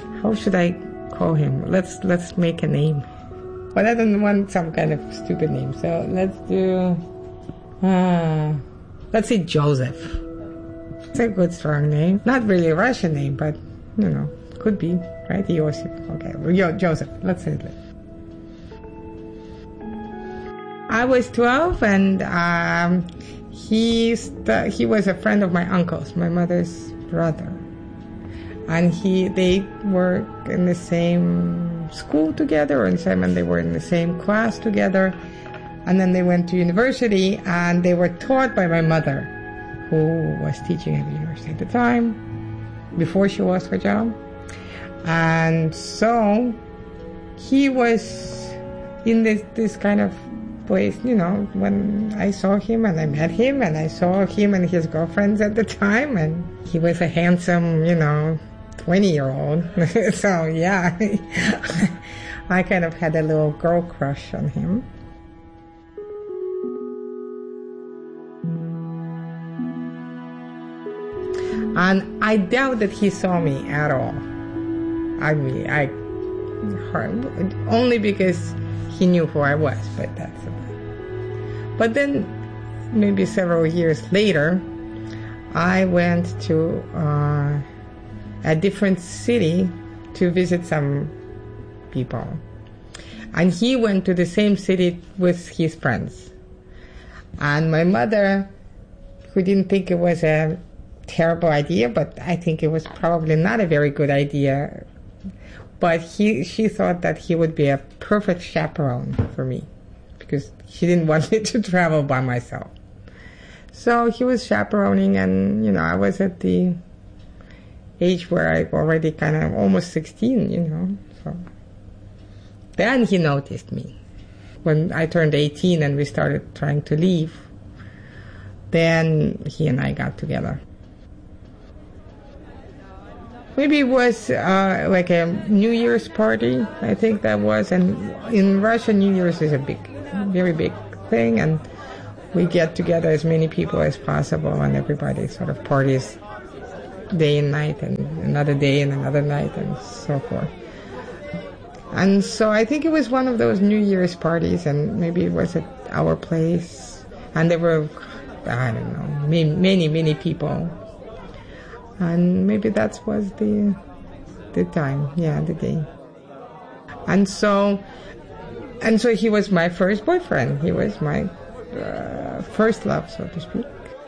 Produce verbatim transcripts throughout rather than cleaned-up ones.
how should I call him? Let's let's make a name. But I don't want some kind of stupid name. So let's do, uh, let's say Joseph. It's a good strong name. Not really a Russian name, but, you know, could be, right? Yosef. Okay, Yo, Joseph. Let's say it. I was twelve, and um, he st- he was a friend of my uncle's, my mother's brother, and he they were in the same school together, and they were in the same class together, and then they went to university, and they were taught by my mother, who was teaching at the university at the time, before she lost her job, and so he was in this this kind of place, you know, when I saw him and I met him and I saw him and his girlfriends at the time, and he was a handsome, you know, twenty-year-old. So, yeah, I kind of had a little girl crush on him. And I doubt that he saw me at all. I mean, I heard, only because he knew who I was, but that's about it. But then, maybe several years later, I went to uh, a different city to visit some people. And he went to the same city with his friends. And my mother, who didn't think it was a terrible idea, but I think it was probably not a very good idea, but he, she thought that he would be a perfect chaperone for me, because she didn't want me to travel by myself. So he was chaperoning, and, you know, I was at the age where I already kind of almost sixteen, you know. So then he noticed me. When I turned eighteen and we started trying to leave, then he and I got together. Maybe it was uh, like a New Year's party, I think that was. And in Russia, New Year's is a big, very big thing. And we get together as many people as possible, and everybody sort of parties day and night, and another day and another night, and so forth. And so I think it was one of those New Year's parties, and maybe it was at our place. And there were, I don't know, many, many people. And maybe that was the the time, yeah, the day. And so, and so he was my first boyfriend. He was my uh, first love, so to speak.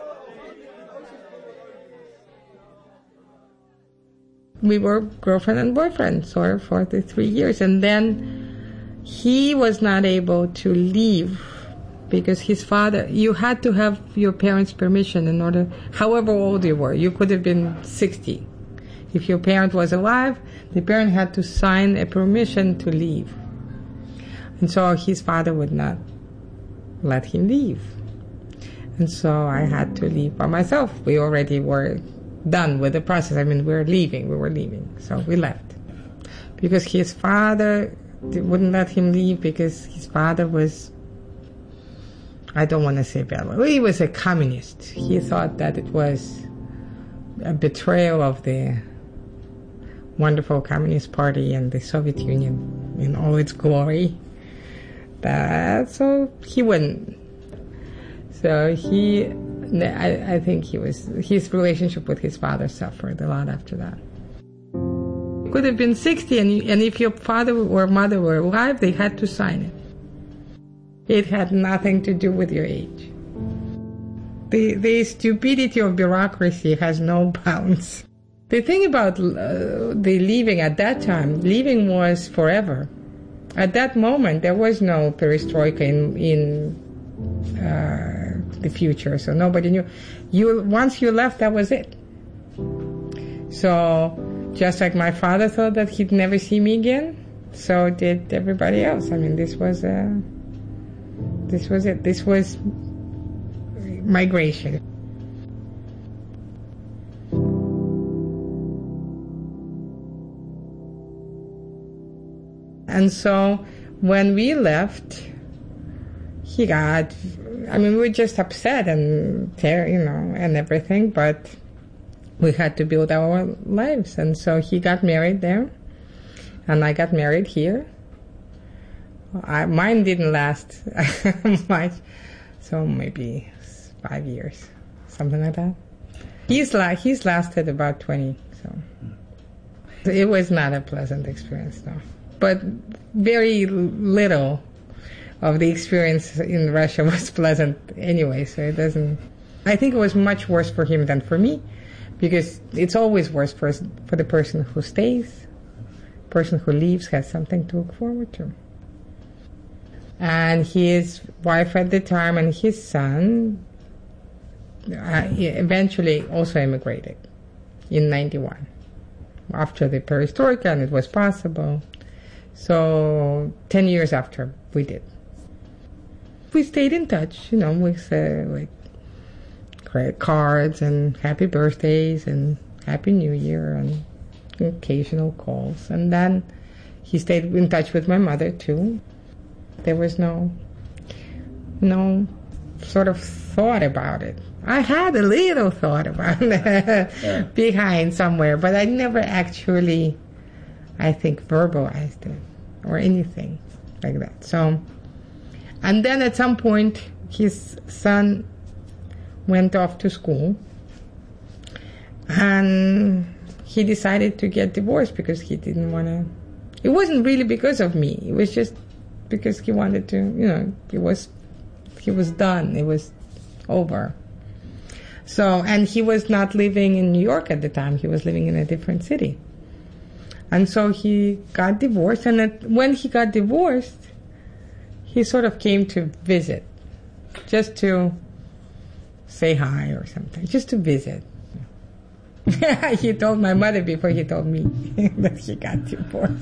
We were girlfriend and boyfriend, sort of, for the three years. And then he was not able to leave, because his father, you had to have your parents' permission in order, however old you were. You could have been sixty. If your parent was alive, the parent had to sign a permission to leave. And so his father would not let him leave. And so I had to leave by myself. We already were done with the process. I mean, we were leaving, we were leaving. So we left. Because his father wouldn't let him leave, because his father was, I don't want to say bad word. He was a communist. He thought that it was a betrayal of the wonderful Communist Party and the Soviet Union in all its glory. That, so he wouldn't. So he, I, I think he was, his relationship with his father suffered a lot after that. Could have been sixty, and, and if your father or mother were alive, they had to sign it. It had nothing to do with your age. The, the stupidity of bureaucracy has no bounds. The thing about uh, the leaving at that time, leaving was forever. At that moment, there was no perestroika in, in uh, the future, so nobody knew. You, once you left, that was it. So, just like my father thought that he'd never see me again, so did everybody else. I mean, this was a... Uh, This was it. This was migration. And so when we left, he got, I mean, we were just upset and, you know, and everything, but we had to build our lives. And so he got married there, and I got married here. I, mine didn't last much, so maybe five years, something like that. He's la- he's lasted about twenty, so it was not a pleasant experience, though. But very little of the experience in Russia was pleasant anyway, so it doesn't... I think it was much worse for him than for me, because it's always worse for, for the person who stays. The person who leaves has something to look forward to. And his wife at the time and his son uh, eventually also immigrated in ninety-one, after the perestroika, and it was possible. So ten years after we did. We stayed in touch, you know, with uh, like credit cards and happy birthdays and happy New Year and occasional calls. And then he stayed in touch with my mother too. There was no, no sort of thought about it. I had a little thought about it yeah. behind somewhere, but I never actually, I think, verbalized it or anything like that. So, and then at some point, his son went off to school, and he decided to get divorced because he didn't want to. It wasn't really because of me. It was just because he wanted to, you know, he was, he was done. It was over. So, and he was not living in New York at the time. He was living in a different city. And so he got divorced. And at, when he got divorced, he sort of came to visit, just to say hi or something, just to visit. He told my mother before he told me that he got divorced.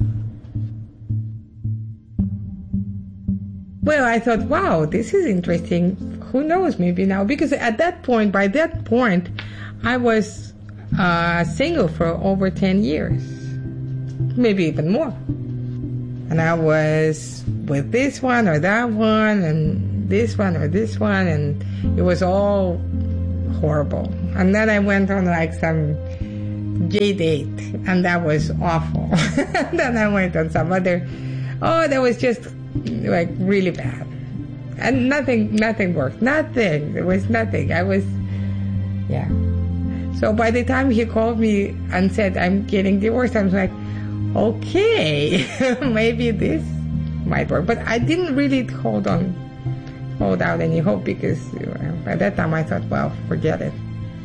Well, I thought, wow, this is interesting. Who knows, maybe now. Because at that point, by that point, I was uh, single for over ten years. Maybe even more. And I was with this one or that one, and this one or this one, and it was all horrible. And then I went on like some gay date, and that was awful. Then I went on some other, oh, that was just like really bad. And nothing, nothing worked. Nothing. There was nothing. I was, yeah. So by the time he called me and said, I'm getting divorced, I was like, okay, maybe this might work. But I didn't really hold on, hold out any hope, because you know, by that time I thought, well, forget it.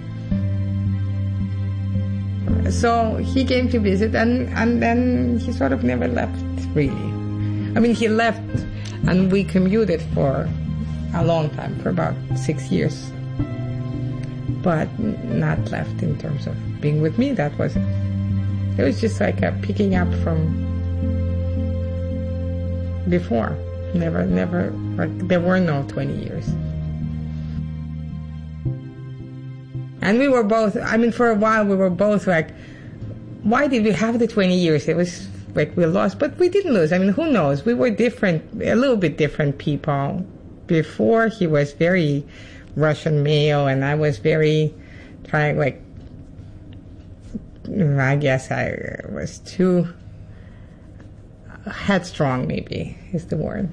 So he came to visit, and, and then he sort of never left, really. I mean, he left, and we commuted for a long time, for about six years. But not left in terms of being with me. That was it. It was just like a picking up from before. Never, never, like, there were no twenty years. And we were both, I mean, for a while we were both like, why did we have the twenty years? It was like we lost, but we didn't lose. I mean, who knows? We were different, a little bit different people. Before, he was very Russian male, and I was very trying, like, I guess I was too headstrong, maybe, is the word.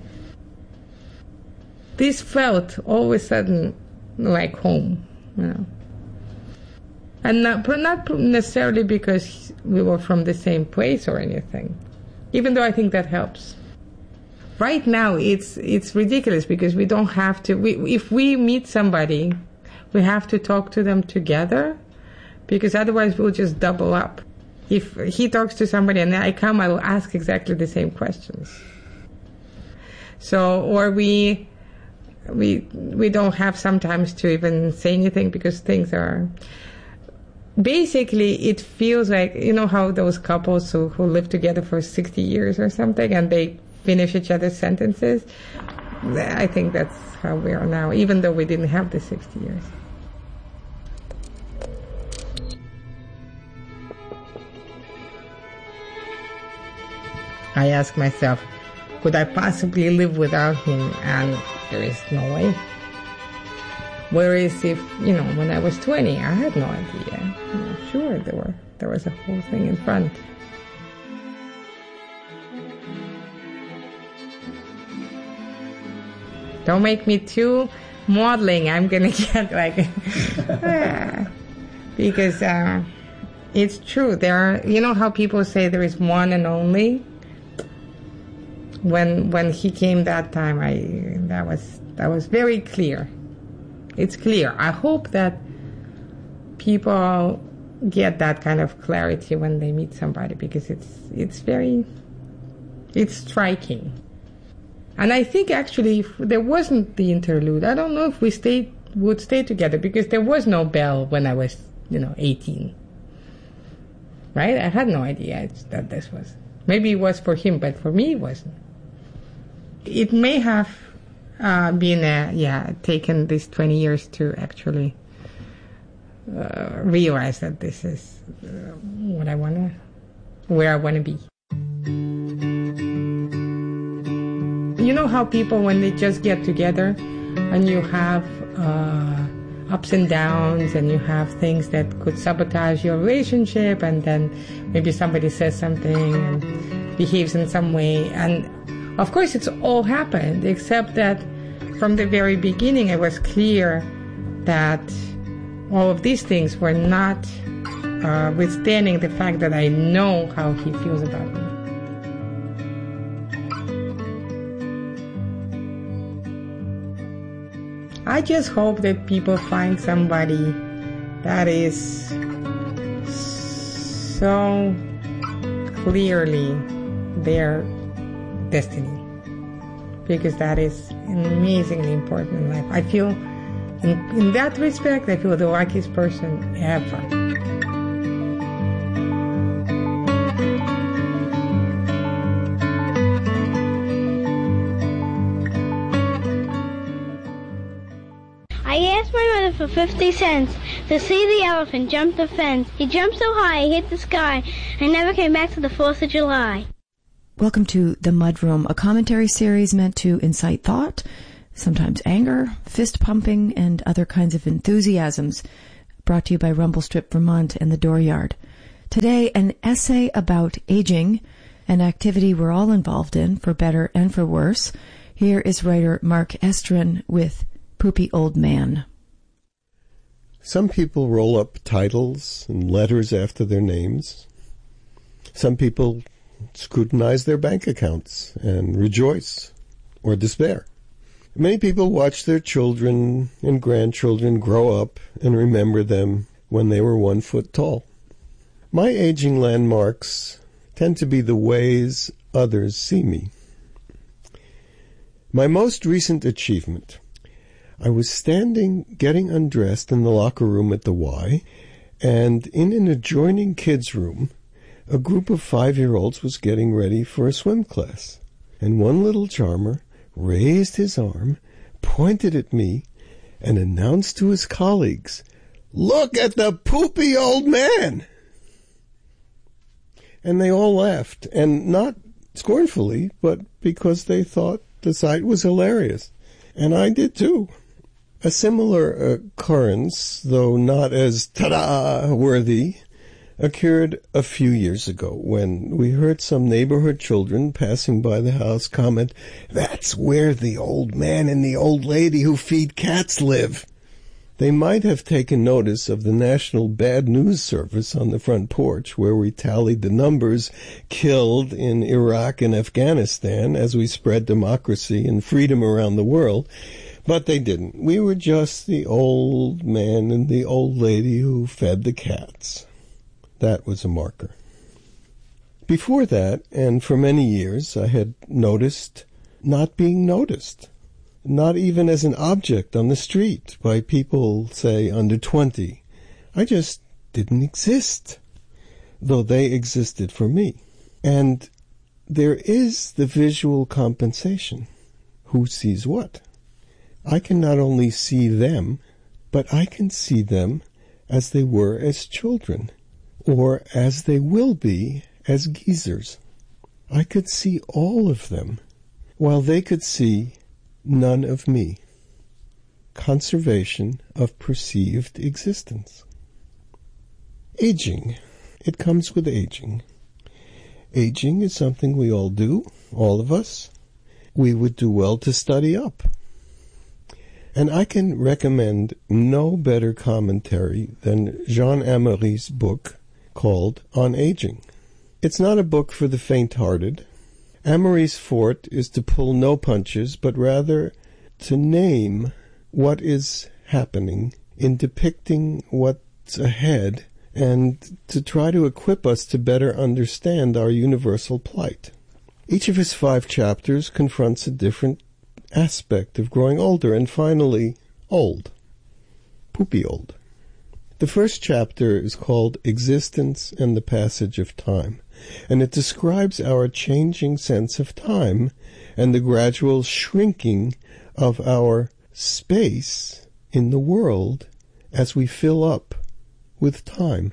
This felt all of a sudden like home, you know. And not, not necessarily because we were from the same place or anything, even though I think that helps. Right now, it's it's ridiculous because we don't have to. We, if we meet somebody, we have to talk to them together, because otherwise we'll just double up. If he talks to somebody and I come, I will ask exactly the same questions. So, or we we we don't have sometimes to even say anything because things are. Basically, it feels like, you know how those couples who, who live together for sixty years or something, and they finish each other's sentences? I think that's how we are now, even though we didn't have the sixty years. I ask myself, could I possibly live without him? And there is no way. Whereas if, you know, when I was twenty, I had no idea. You know, sure, there were there was a whole thing in front. Don't make me too modeling. I'm gonna get like, because uh, it's true. There are, you know how people say there is one and only. When when he came that time, I that was that was very clear. It's clear. I hope that people get that kind of clarity when they meet somebody, because it's it's very it's striking. And I think actually if there wasn't the interlude, I don't know if we stayed would stay together, because there was no Belle when I was, you know, eighteen. Right? I had no idea that this was. Maybe it was for him, but for me it wasn't. It may have uh, been, a, yeah, taken these twenty years to actually uh, realize that this is uh, what I want to, where I want to be. You know how people, when they just get together and you have uh, ups and downs and you have things that could sabotage your relationship, and then maybe somebody says something and behaves in some way, and of course it's all happened, except that from the very beginning it was clear that all of these things were not uh, withstanding the fact that I know how he feels about me. I just hope that people find somebody that is so clearly their destiny, because that is amazingly important in life. I feel, in, in that respect, I feel the luckiest person ever. I asked my mother for fifty cents to see the elephant jump the fence. He jumped so high, he hit the sky, and never came back to the fourth of July. Welcome to The Mudroom, a commentary series meant to incite thought, sometimes anger, fist-pumping, and other kinds of enthusiasms, brought to you by Rumblestrip Vermont and the Dooryard. Today, an essay about aging, an activity we're all involved in, for better and for worse. Here is writer Mark Estrin with Poopy Old Man. Some people roll up titles and letters after their names. Some people scrutinize their bank accounts and rejoice or despair. Many people watch their children and grandchildren grow up and remember them when they were one foot tall. My aging landmarks tend to be the ways others see me. My most recent achievement: I was standing getting undressed in the locker room at the Y, and in an adjoining kids' room, a group of five-year-olds was getting ready for a swim class. And one little charmer raised his arm, pointed at me, and announced to his colleagues, "Look at the poopy old man!" And they all laughed, and not scornfully, but because they thought the sight was hilarious. And I did too. A similar occurrence, though not as ta-da worthy, occurred a few years ago when we heard some neighborhood children passing by the house comment, "That's where the old man and the old lady who feed cats live." They might have taken notice of the National Bad News Service on the front porch, where we tallied the numbers killed in Iraq and Afghanistan as we spread democracy and freedom around the world. But they didn't. We were just the old man and the old lady who fed the cats. That was a marker. Before that, and for many years, I had noticed not being noticed, not even as an object on the street by people, say, under twenty. I just didn't exist, though they existed for me. And there is the visual compensation. Who sees what? I can not only see them, but I can see them as they were as children, or as they will be as geezers. I could see all of them, while they could see none of me. conservation of perceived existence. Aging. It comes with aging. Aging is something we all do, all of us. We would do well to study up. And I can recommend no better commentary than Jean Amery's book called On Aging. It's not a book for the faint-hearted. Amory's forte is to pull no punches, but rather to name what is happening in depicting what's ahead and to try to equip us to better understand our universal plight. Each of his five chapters confronts a different aspect of growing older and finally old, poopy old. The first chapter is called Existence and the Passage of Time, and it describes our changing sense of time and the gradual shrinking of our space in the world as we fill up with time.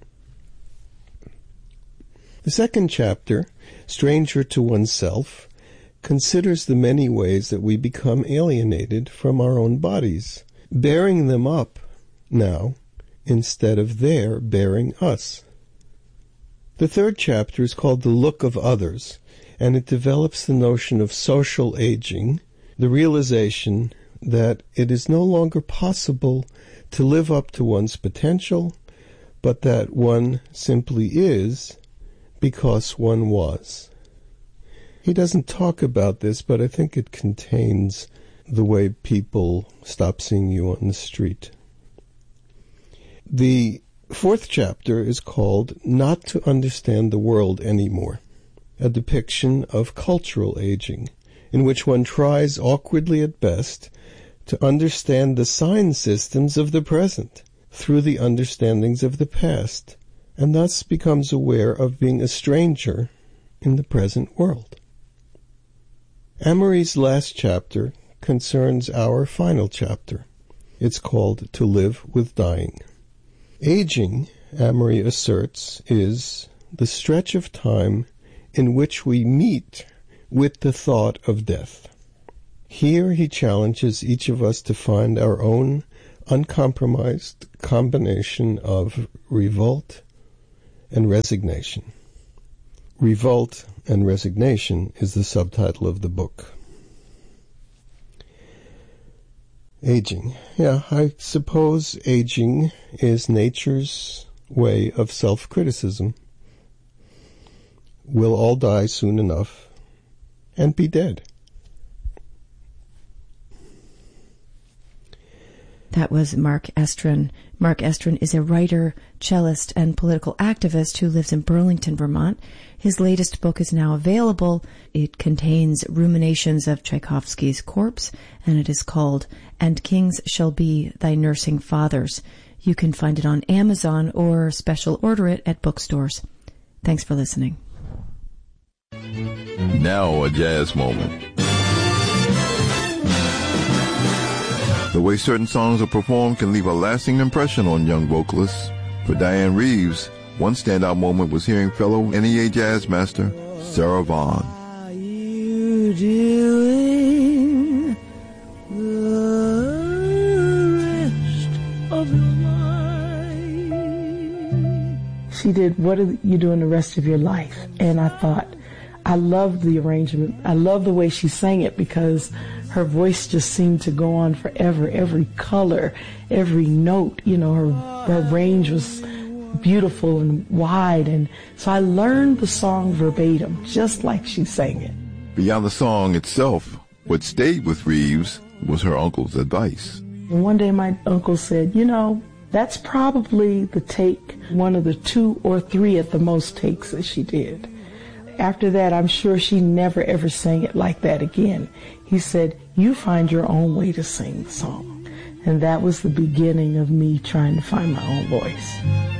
The second chapter, Stranger to Oneself, considers the many ways that we become alienated from our own bodies, bearing them up now instead of their bearing us. The third chapter is called The Look of Others, and it develops the notion of social aging, the realization that it is no longer possible to live up to one's potential, but that one simply is because one was. He doesn't talk about this, but I think it contains the way people stop seeing you on the street. The fourth chapter is called Not to Understand the World Anymore, a depiction of cultural aging, in which one tries awkwardly at best to understand the sign systems of the present through the understandings of the past, and thus becomes aware of being a stranger in the present world. Amory's last chapter concerns our final chapter. It's called To Live with Dying. Aging, Amory asserts, is the stretch of time in which we meet with the thought of death. Here he challenges each of us to find our own uncompromised combination of revolt and resignation. Revolt and Resignation is the subtitle of the book. Aging. Yeah, I suppose aging is nature's way of self-criticism. We'll all die soon enough and be dead. That was Mark Estrin. Mark Estrin is a writer, cellist, and political activist who lives in Burlington, Vermont. His latest book is now available. It contains ruminations of Tchaikovsky's corpse, and it is called And Kings Shall Be Thy Nursing Fathers. You can find it on Amazon or special order it at bookstores. Thanks for listening. Now a jazz moment. The way certain songs are performed can leave a lasting impression on young vocalists. For Diane Reeves, one standout moment was hearing fellow N E A jazz master Sarah Vaughan. Are you doing the rest of your life? She did, what are you doing the rest of your life? And I thought, I loved the arrangement. I loved the way she sang it because her voice just seemed to go on forever. Every color, every note, you know, her, her range was beautiful and wide. And so I learned the song verbatim, just like she sang it. Beyond the song itself, what stayed with Reeves was her uncle's advice. And one day my uncle said, you know, that's probably the take, one of the two or three at the most takes that she did. After that, I'm sure she never ever sang it like that again. He said, you find your own way to sing the song. And that was the beginning of me trying to find my own voice.